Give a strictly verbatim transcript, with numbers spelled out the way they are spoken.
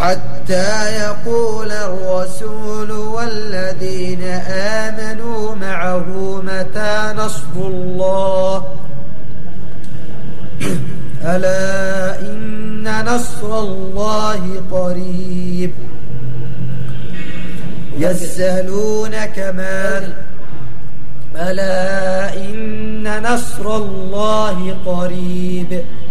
حتى يقول الرسول والذين آمنوا معه متى نصر الله ألا إن نصر الله قريب يسألونك ماذا ألا إن نصر الله قريب